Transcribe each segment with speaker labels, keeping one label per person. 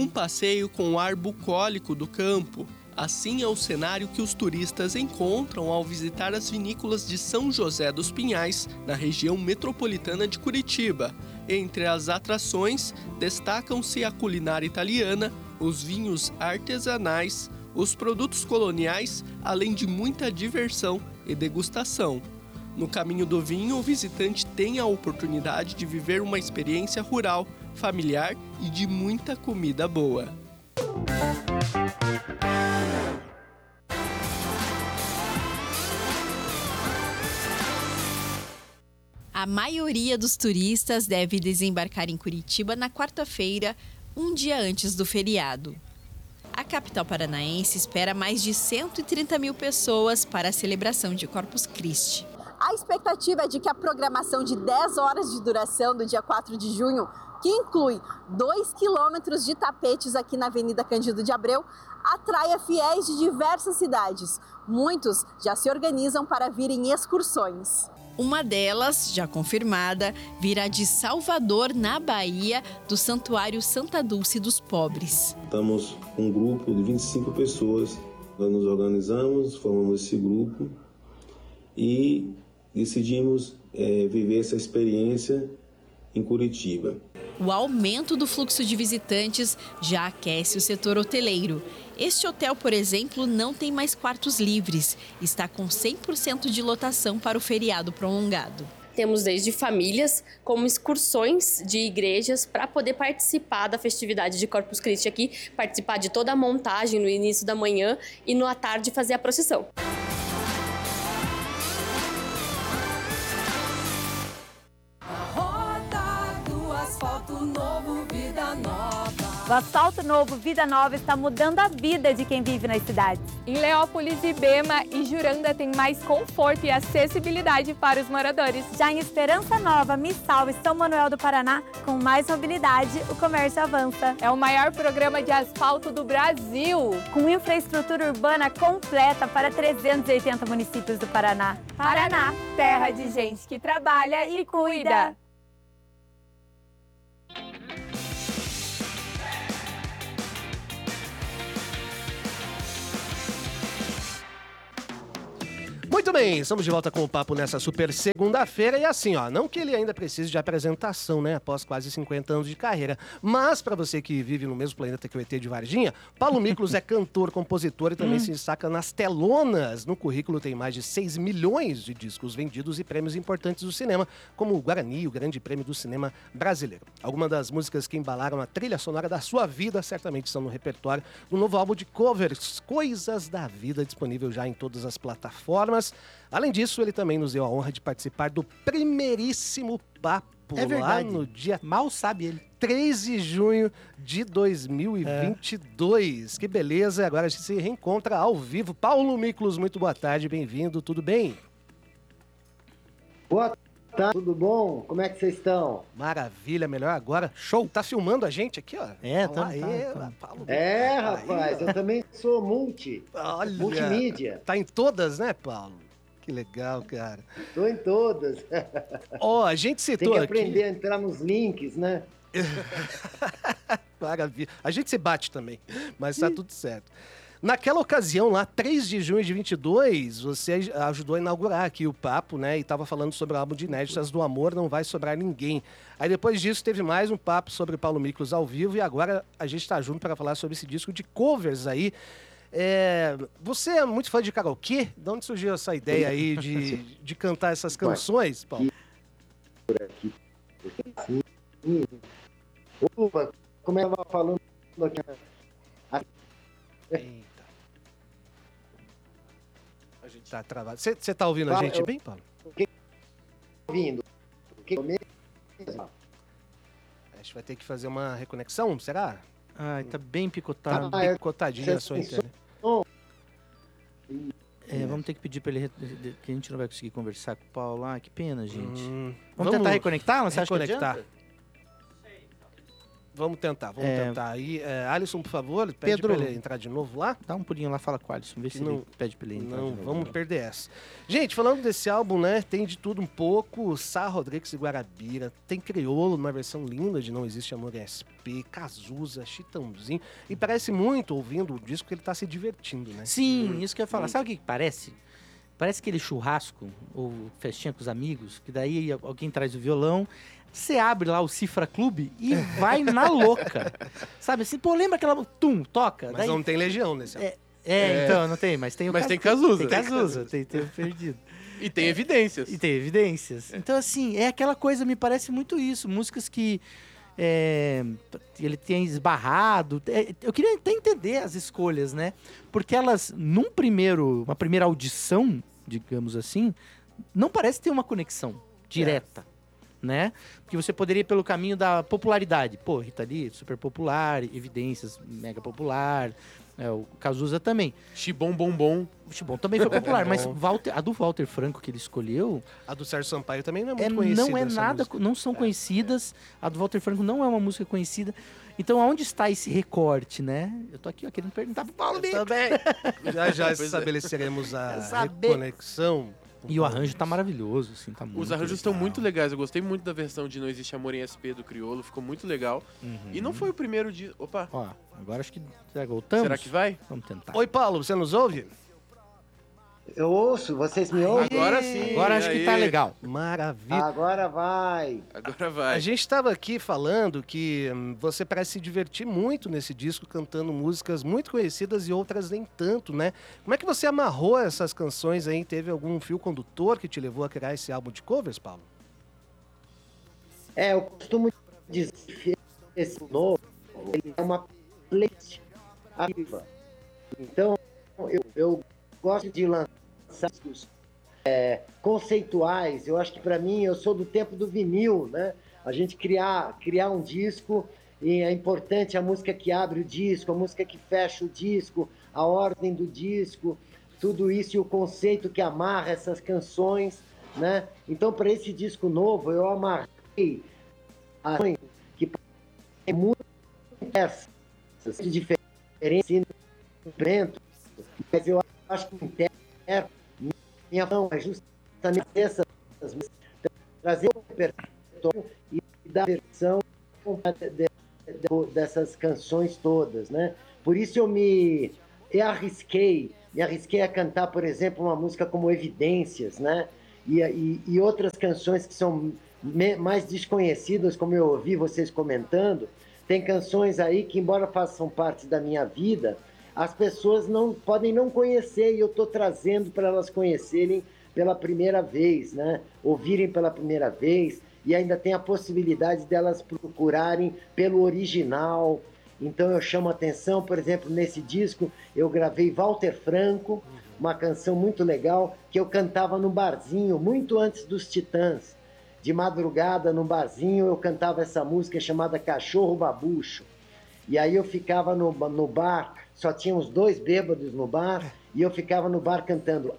Speaker 1: Um passeio com o ar bucólico do campo. Assim é o cenário que os turistas encontram ao visitar as vinícolas de São José dos Pinhais, na região metropolitana de Curitiba. Entre as atrações, destacam-se a culinária italiana, os vinhos artesanais, os produtos coloniais, além de muita diversão e degustação. No caminho do vinho, o visitante tem a oportunidade de viver uma experiência rural, familiar e de muita comida boa.
Speaker 2: A maioria dos turistas deve desembarcar em Curitiba na quarta-feira, um dia antes do feriado. A capital paranaense espera mais de 130 mil pessoas para a celebração de Corpus Christi.
Speaker 3: A expectativa é de que a programação de 10 horas de duração do dia 4 de junho, que inclui 2 quilômetros de tapetes aqui na Avenida Cândido de Abreu, atraia fiéis de diversas cidades. Muitos já se organizam para vir em excursões.
Speaker 2: Uma delas, já confirmada, virá de Salvador, na Bahia, do Santuário Santa Dulce dos Pobres.
Speaker 4: Estamos com um grupo de 25 pessoas. Nós nos organizamos, formamos esse grupo e decidimos viver essa experiência em Curitiba.
Speaker 2: O aumento do fluxo de visitantes já aquece o setor hoteleiro. Este hotel, por exemplo, não tem mais quartos livres. Está com 100% de lotação para o feriado prolongado.
Speaker 5: Temos desde famílias, como excursões de igrejas para poder participar da festividade de Corpus Christi aqui, participar de toda a montagem no início da manhã e à tarde fazer a procissão.
Speaker 6: O asfalto novo Vida Nova está mudando a vida de quem vive nas cidades.
Speaker 7: Em Leópolis, Ibema e Juranda tem mais conforto e acessibilidade para os moradores.
Speaker 6: Já em Esperança Nova, Missal e São Manuel do Paraná, com mais mobilidade, o comércio avança.
Speaker 7: É o maior programa de asfalto do Brasil.
Speaker 6: Com infraestrutura urbana completa para 380 municípios do Paraná.
Speaker 7: Paraná, terra de gente que trabalha e cuida.
Speaker 8: Muito bem, estamos de volta com o papo nessa super segunda-feira e assim, ó, não que ele ainda precise de apresentação, né, após quase 50 anos de carreira, mas para você que vive no mesmo planeta que o ET de Varginha, Paulo Miklos é cantor, compositor e também se destaca nas telonas. No currículo tem mais de 6 milhões de discos vendidos e prêmios importantes do cinema, como o Guarani, o Grande Prêmio do Cinema Brasileiro. Algumas das músicas que embalaram a trilha sonora da sua vida certamente estão no repertório do novo álbum de covers, Coisas da Vida, disponível já em todas as plataformas. Além disso, ele também nos deu a honra de participar do primeiríssimo papo lá no dia
Speaker 9: mal sabe ele
Speaker 8: 3 de junho de 2022. Que beleza, agora a gente se reencontra ao vivo. Paulo Miklos, muito boa tarde, bem-vindo, tudo bem?
Speaker 10: Boa tarde, tudo bom? Como é que vocês estão?
Speaker 8: Maravilha, melhor agora. Show, tá filmando a gente aqui, ó.
Speaker 9: Tá.
Speaker 8: Paulo,
Speaker 10: rapaz, eu também sou multimídia.
Speaker 8: Tá em todas, né, Paulo? Que legal, cara.
Speaker 10: Tô em todas.
Speaker 8: Ó, a gente citou
Speaker 10: aqui... Tem que
Speaker 8: aqui...
Speaker 10: aprender a entrar nos links, né?
Speaker 8: Maravilha. A gente se bate também, mas tá tudo certo. Naquela ocasião, lá, 3 de junho de 22, você ajudou a inaugurar aqui o papo, né? E estava falando sobre o álbum de inéditas do Amor Não Vai Sobrar Ninguém. Aí depois disso teve mais um papo sobre Paulo Miklos ao vivo e agora a gente está junto para falar sobre esse disco de covers aí. Você é muito fã de karaokê? De onde surgiu essa ideia aí de cantar essas canções, Paulo?
Speaker 10: Opa, como eu estava falando aqui.
Speaker 8: Eita. A gente tá travado. Você tá ouvindo a gente bem, Paulo?
Speaker 10: Ouvindo.
Speaker 8: A gente vai ter que fazer uma reconexão, será?
Speaker 9: Ai, tá bem picotado.
Speaker 8: Tá bem picotadinha a sua internet.
Speaker 9: Vamos ter que pedir pra ele que a gente não vai conseguir conversar com o Paulo. Ah, que pena, gente.
Speaker 8: Vamos
Speaker 9: tentar reconectar? Você acha que
Speaker 8: reconectar?
Speaker 9: adianta?
Speaker 8: Vamos tentar. Aí, Alisson, por favor, pede
Speaker 9: Pedro,
Speaker 8: pra ele entrar de novo lá.
Speaker 9: Dá um pulinho lá, fala com o Alisson, vê se ele pede pra ele entrar de novo.
Speaker 8: Vamos perder essa. Gente, falando desse álbum, né, tem de tudo um pouco. Sá Rodrigues e Guarabira, tem Criolo numa versão linda de Não Existe Amor em SP, Cazuza, Chitãozinho. E parece muito, ouvindo o disco, que ele tá se divertindo, né?
Speaker 9: Sim, isso que eu ia falar. Sabe o que parece? Parece aquele churrasco ou festinha com os amigos, que daí alguém traz o violão, você abre lá o Cifra Clube e vai na louca. Sabe assim, pô, lembra aquela... toca.
Speaker 8: Mas
Speaker 9: daí...
Speaker 8: não tem Legião nesse álbum.
Speaker 9: Então, não tem, mas tem o
Speaker 11: Mas tem Cazuza.
Speaker 9: Tem Cazuza, tem perdido.
Speaker 11: E tem evidências.
Speaker 9: Então, assim, é aquela coisa, me parece muito isso. Músicas que ele tem esbarrado. Eu queria até entender as escolhas, né? Porque elas, uma primeira audição, digamos assim, não parece ter uma conexão direta. Né? Porque você poderia ir pelo caminho da popularidade. Pô, Rita Lee, super popular, Evidências, mega popular, o Cazuza também.
Speaker 11: Chibom Bombom.
Speaker 9: O Chibom também foi popular, mas a do Walter Franco que ele escolheu...
Speaker 8: A do Sérgio Sampaio também não é muito conhecida.
Speaker 9: Não é nada, não são conhecidas. A do Walter Franco não é uma música conhecida. Então, aonde está esse recorte, né? Eu tô aqui querendo perguntar pro Paulo mesmo.
Speaker 8: Também. Já estabeleceremos a reconexão.
Speaker 9: E o arranjo tá maravilhoso, assim, tá muito
Speaker 11: Os arranjos estão muito legais, eu gostei muito da versão de Não Existe Amor em SP do Criolo, ficou muito legal. E não foi o primeiro de... Opa!
Speaker 9: Ó, agora acho que já voltamos.
Speaker 11: Será que vai?
Speaker 9: Vamos tentar.
Speaker 8: Oi, Paulo, você nos ouve?
Speaker 10: Eu ouço, vocês me ouvem?
Speaker 11: Agora sim!
Speaker 9: Agora acho que tá legal.
Speaker 8: Maravilha!
Speaker 10: Agora vai!
Speaker 8: A gente estava aqui falando que você parece se divertir muito nesse disco, cantando músicas muito conhecidas e outras nem tanto, né? Como é que você amarrou essas canções aí? Teve algum fio condutor que te levou a criar esse álbum de covers, Paulo?
Speaker 10: Eu costumo dizer que esse novo ele é uma playlist ativa. Então, eu gosto de lançar discos conceituais. Eu acho que para mim, eu sou do tempo do vinil, né? A gente criar um disco, e é importante a música que abre o disco, a música que fecha o disco, a ordem do disco, tudo isso e o conceito que amarra essas canções, né? Então, para esse disco novo, eu amarrei a que tem muitas diferenças, mas eu acho que minha mão é justamente essas trazer o repertório e dar a versão dessas canções todas, né? Por isso eu me arrisquei a cantar, por exemplo, uma música como Evidências, né? E outras canções que são mais desconhecidas, como eu ouvi vocês comentando. Tem canções aí que, embora façam parte da minha vida, as pessoas podem não conhecer, e eu estou trazendo para elas conhecerem pela primeira vez, né? Ouvirem pela primeira vez, e ainda tem a possibilidade delas procurarem pelo original. Então eu chamo a atenção, por exemplo, nesse disco eu gravei Walter Franco, uma canção muito legal, que eu cantava no barzinho, muito antes dos Titãs. De madrugada, no barzinho, eu cantava essa música chamada Cachorro Babucho. E aí eu ficava no bar, só tinha uns 2 bêbados no bar, e eu ficava no bar cantando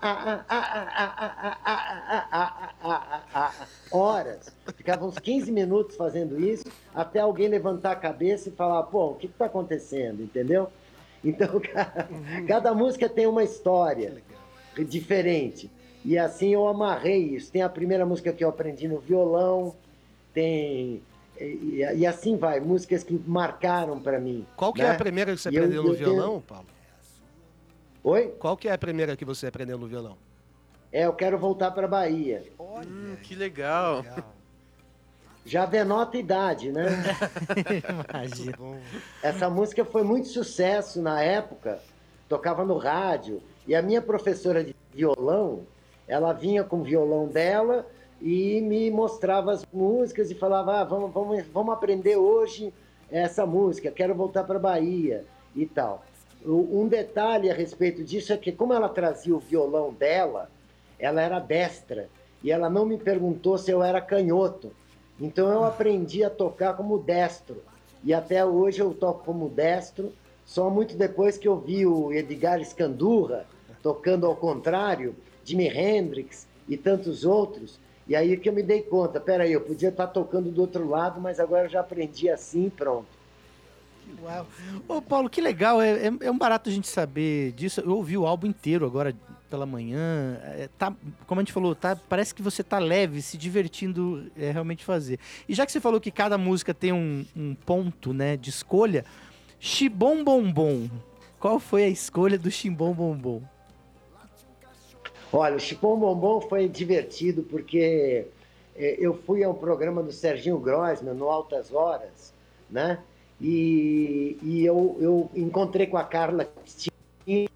Speaker 10: horas. Ficava uns 15 minutos fazendo isso, até alguém levantar a cabeça e falar, pô, o que está acontecendo, entendeu? Então, cada música tem uma história diferente. E assim eu amarrei isso. Tem a primeira música que eu aprendi no violão, tem... E assim vai, músicas que marcaram para mim.
Speaker 8: Qual que é a primeira que você aprendeu no violão, Paulo?
Speaker 10: Oi?
Speaker 8: Qual que é a primeira que você aprendeu no violão?
Speaker 10: Eu quero voltar para Bahia.
Speaker 11: Que legal.
Speaker 10: Já denota a idade, né?
Speaker 9: Imagina.
Speaker 10: Essa música foi muito sucesso na época, tocava no rádio, e a minha professora de violão, ela vinha com o violão dela e me mostrava as músicas e falava, vamos aprender hoje essa música, quero voltar para Bahia e tal. Um detalhe a respeito disso é que, como ela trazia o violão dela, ela era destra, e ela não me perguntou se eu era canhoto. Então eu aprendi a tocar como destro, e até hoje eu toco como destro, só muito depois que eu vi o Edgar Escandurra tocando ao contrário, Jimi Hendrix e tantos outros, E aí que eu me dei conta, peraí, eu podia estar tocando do outro lado, mas agora eu já aprendi assim, pronto.
Speaker 9: Uau. Ô, Paulo, que legal. É um barato a gente saber disso. Eu ouvi o álbum inteiro agora pela manhã. Tá, como a gente falou, parece que você tá leve, se divertindo realmente fazer. E já que você falou que cada música tem um ponto, né, de escolha, Ximbom Bom Bom. Qual foi a escolha do Ximbom Bom Bom?
Speaker 10: Olha, o Ximbom Bom Bom foi divertido porque eu fui a um programa do Serginho Groisman, no Altas Horas, né? E eu encontrei com a Carla Cristina e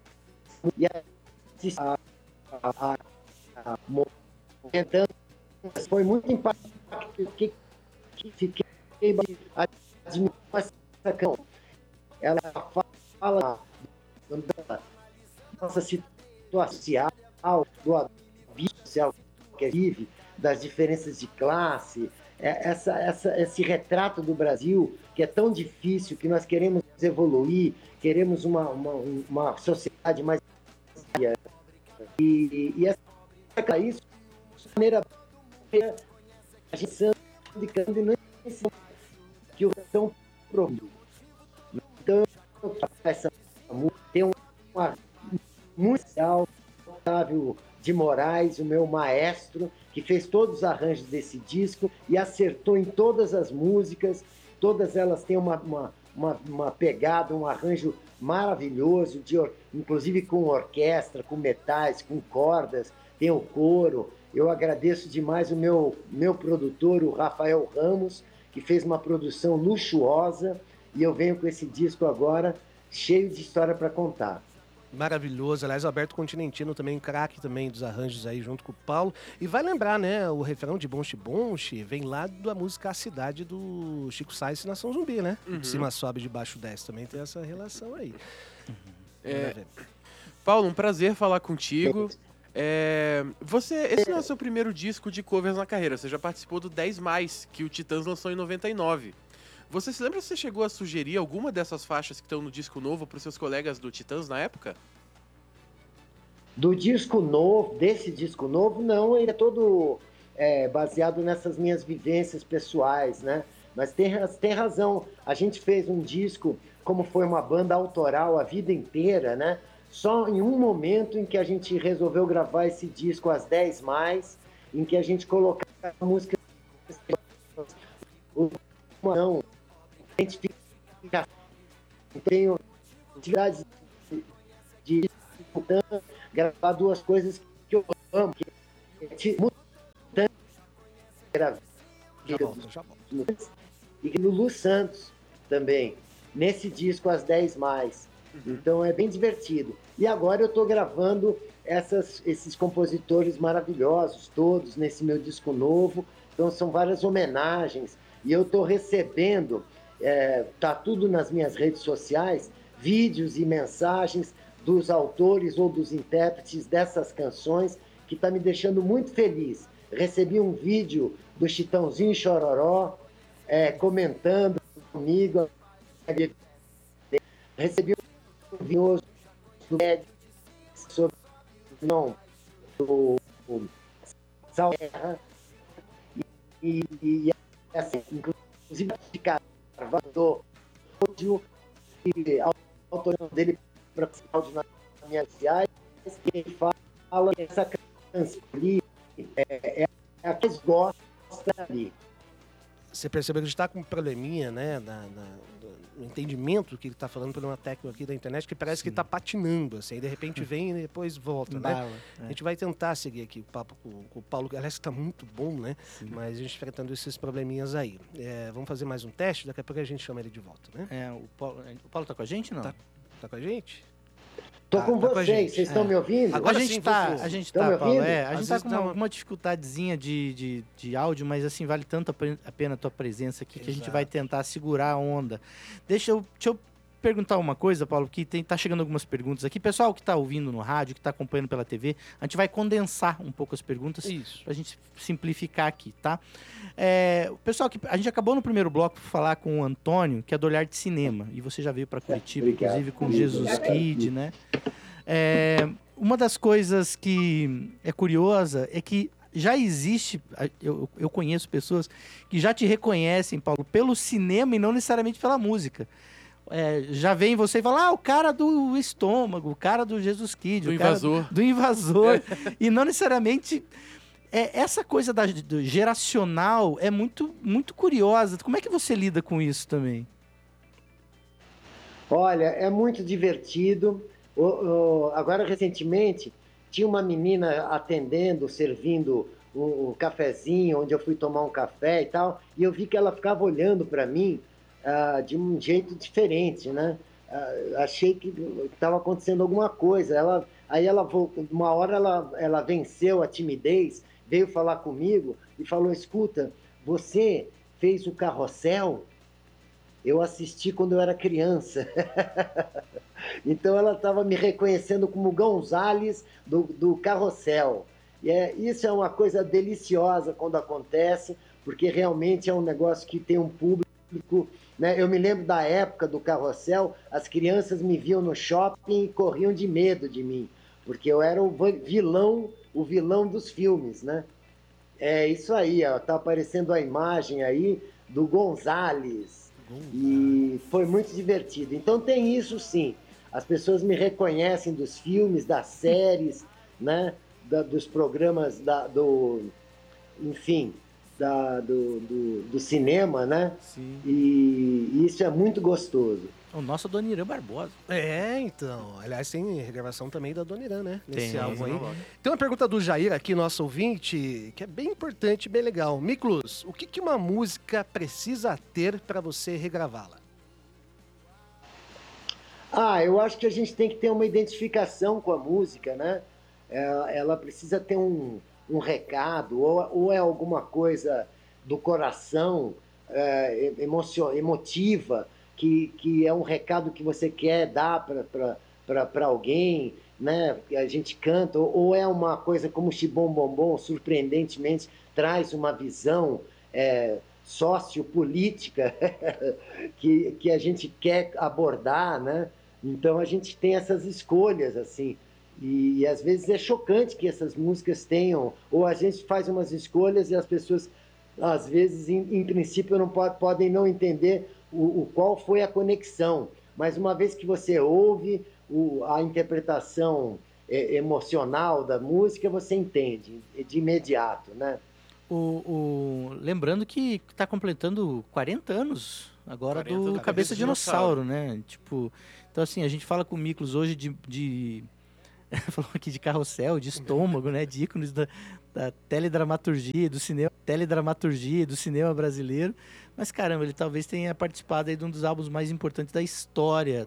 Speaker 10: foi muito impactante. Fiquei admirando essa canção. Ela fala da nossa situação, do abismo social que vive, das diferenças de classe, esse retrato do Brasil que é tão difícil, que nós queremos evoluir, queremos uma sociedade mais... E essa isso, de maneira... A gente e não que o tão profundo. Então, essa música tem uma musical, Otávio de Moraes, o meu maestro, que fez todos os arranjos desse disco e acertou em todas as músicas. Todas elas têm uma pegada, um arranjo maravilhoso, inclusive com orquestra, com metais, com cordas, tem o coro. Eu agradeço demais o meu produtor, o Rafael Ramos, que fez uma produção luxuosa, e eu venho com esse disco agora, cheio de história para contar.
Speaker 8: Maravilhoso. Aliás, o Alberto Continentino também, craque também dos arranjos aí junto com o Paulo. E vai lembrar, né, o refrão de Bonche Bonche vem lá da música A Cidade do Chico Sainz e Nação Zumbi, né? De cima sobe, de baixo desce. Também tem essa relação aí.
Speaker 11: Paulo, um prazer falar contigo. Esse não é o seu primeiro disco de covers na carreira. Você já participou do 10 Mais, que o Titãs lançou em 99. Você se lembra se você chegou a sugerir alguma dessas faixas que estão no disco novo para os seus colegas do Titãs na época?
Speaker 10: Do disco novo, desse disco novo, não, ele é todo baseado nessas minhas vivências pessoais, né? Mas tem razão, a gente fez um disco, como foi uma banda autoral a vida inteira, né? Só em um momento em que a gente resolveu gravar esse disco às 10 mais, em que a gente colocava a música... Não, tenho atividades de gravar duas coisas que eu amo, que e Lulu Santos também, nesse disco às 10 mais. Então é bem divertido. E agora eu estou gravando esses compositores maravilhosos, todos nesse meu disco novo. Então são várias homenagens. E eu estou recebendo, tá tudo nas minhas redes sociais, vídeos e mensagens dos autores ou dos intérpretes dessas canções, que está me deixando muito feliz. Recebi um vídeo do Chitãozinho e Chororó comentando comigo. Recebi um vídeo do sobre o Salgueira e assim, inclusive de Carvalho, e a autoria dele para o áudio nas minhas reais, que ele fala que essa canção ali é a que eles gostam ali.
Speaker 8: Você percebeu que a gente está com um probleminha, né, no entendimento do que ele está falando por uma técnica aqui da internet, que parece que ele está patinando, assim, aí de repente vem e depois volta, né? A gente vai tentar seguir aqui o papo com o Paulo, aliás, está muito bom, né? Sim. Mas a gente enfrentando esses probleminhas aí. Vamos fazer mais um teste, daqui a pouco a gente chama ele de volta, né?
Speaker 9: O Paulo tá com a gente, não?
Speaker 8: Tá com a gente?
Speaker 10: Tô com vocês estão me ouvindo?
Speaker 9: Agora a gente tá, Paulo, a gente tá com uma dificuldadezinha de áudio, mas assim, vale tanto a pena a tua presença aqui. Exato. Que a gente vai tentar segurar a onda. Deixa eu perguntar uma coisa, Paulo, que tá chegando algumas perguntas aqui. Pessoal que tá ouvindo no rádio, que tá acompanhando pela TV, a gente vai condensar um pouco as perguntas pra gente simplificar aqui, tá? Pessoal, a gente acabou no primeiro bloco por falar com o Antônio, que é do Olhar de Cinema, e você já veio para Curitiba, inclusive com o Jesus Kid, né? Uma das coisas que é curiosa é que já existe, eu conheço pessoas que já te reconhecem, Paulo, pelo cinema e não necessariamente pela música. Já vem você e fala, o cara do Estômago, o cara do Jesus Kid,
Speaker 11: Do Invasor.
Speaker 9: Do Invasor. E não necessariamente... essa coisa do geracional é muito, muito curiosa. Como é que você lida com isso também?
Speaker 10: Olha, é muito divertido. Agora, recentemente, tinha uma menina atendendo, servindo um cafezinho, onde eu fui tomar um café e tal, e eu vi que ela ficava olhando para mim de um jeito diferente, né? Achei que estava acontecendo alguma coisa. Uma hora ela venceu a timidez, veio falar comigo e falou, escuta, você fez o Carrossel? Eu assisti quando eu era criança. Então ela estava me reconhecendo como Gonzales do Carrossel. Isso é uma coisa deliciosa quando acontece, porque realmente é um negócio que tem um público, né? Eu me lembro da época do Carrossel, as crianças me viam no shopping e corriam de medo de mim, porque eu era o vilão dos filmes, né? É isso aí, ó, tá aparecendo a imagem aí do Gonzales. E foi muito divertido. Então tem isso sim. As pessoas me reconhecem dos filmes, das séries, né? Dos programas do cinema, né?
Speaker 9: Sim.
Speaker 10: E isso é muito gostoso.
Speaker 9: O nosso Adoniran Barbosa.
Speaker 8: Então. Aliás, tem regravação também da Dona Irã, né? Nesse
Speaker 9: Tem,
Speaker 8: álbum aí.
Speaker 9: não.
Speaker 8: Tem uma pergunta do Jair aqui, nosso ouvinte, que é bem importante e bem legal. Miklos, o que uma música precisa ter para você regravá-la?
Speaker 10: Eu acho que a gente tem que ter uma identificação com a música, né? Ela precisa ter um recado, ou é alguma coisa do coração, emotiva, que é um recado que você quer dar para alguém, né? Que a gente canta, ou é uma coisa como Xibom Bombom, surpreendentemente, traz uma visão sociopolítica que a gente quer abordar, né? Então a gente tem essas escolhas, assim, e às vezes é chocante que essas músicas tenham, ou a gente faz umas escolhas e as pessoas, às vezes, em princípio, podem não entender qual foi a conexão, mas uma vez que você ouve a interpretação emocional da música, você entende de imediato, né?
Speaker 9: Lembrando que está completando 40 anos agora
Speaker 11: 40
Speaker 9: do Cabeça Dinossauro, né? Tipo, então assim, a gente fala com o Miklos hoje falou aqui de Carrossel, de Estômago, né? De ícones da teledramaturgia do cinema brasileiro. Mas caramba, ele talvez tenha participado aí de um dos álbuns mais importantes da história